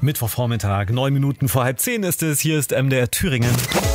Mittwochvormittag, 9 Minuten vor 9:30 ist es. Hier ist MDR Thüringen.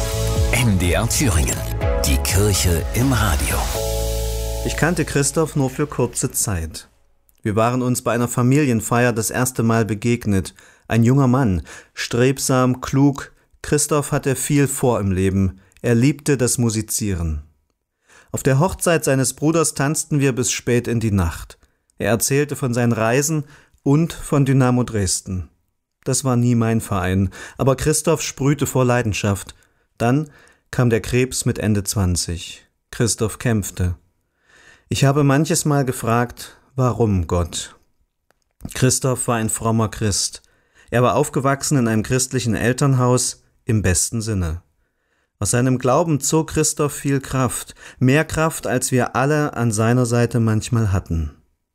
MDR Thüringen. Die Kirche im Radio. Ich kannte Christoph nur für kurze Zeit. Wir waren uns bei einer Familienfeier das erste Mal begegnet. Ein junger Mann, strebsam, klug. Christoph hatte viel vor im Leben. Er liebte das Musizieren. Auf der Hochzeit seines Bruders tanzten wir bis spät in die Nacht. Er erzählte von seinen Reisen und von Dynamo Dresden. Das war nie mein Verein, aber Christoph sprühte vor Leidenschaft. Dann kam der Krebs mit Ende 20. Christoph kämpfte. Ich habe manches Mal gefragt, warum Gott? Christoph war ein frommer Christ. Er war aufgewachsen in einem christlichen Elternhaus im besten Sinne. Aus seinem Glauben zog Christoph viel Kraft, mehr Kraft, als wir alle an seiner Seite manchmal hatten.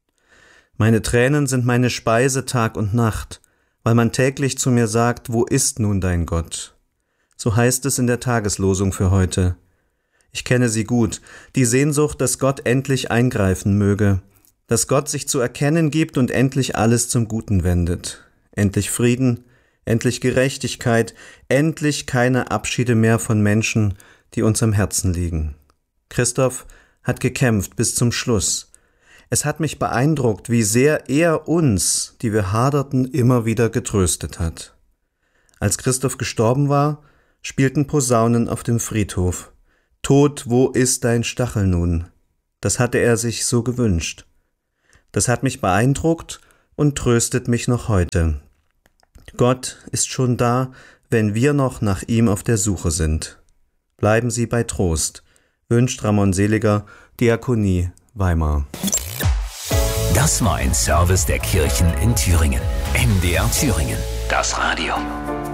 Meine Tränen sind meine Speise Tag und Nacht, weil man täglich zu mir sagt, wo ist nun dein Gott? So heißt es in der Tageslosung für heute. Ich kenne sie gut, die Sehnsucht, dass Gott endlich eingreifen möge, dass Gott sich zu erkennen gibt und endlich alles zum Guten wendet. Endlich Frieden, endlich Gerechtigkeit, endlich keine Abschiede mehr von Menschen, die uns am Herzen liegen. Christoph hat gekämpft bis zum Schluss. Es hat mich beeindruckt, wie sehr er uns, die wir haderten, immer wieder getröstet hat. Als Christoph gestorben war, spielten Posaunen auf dem Friedhof. Tod, wo ist dein Stachel nun? Das hatte er sich so gewünscht. Das hat mich beeindruckt und tröstet mich noch heute. Gott ist schon da, wenn wir noch nach ihm auf der Suche sind. Bleiben Sie bei Trost, wünscht Ramon Seliger, Diakonie, Weimar. Das war ein Service der Kirchen in Thüringen. MDR Thüringen. Das Radio.